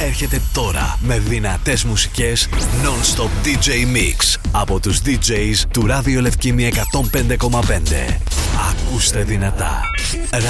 έρχεται τώρα με δυνατές μουσικές non-stop DJ Mix από τους DJs του Ράδιο Λευκήμη 105,5. Ακούστε δυνατά.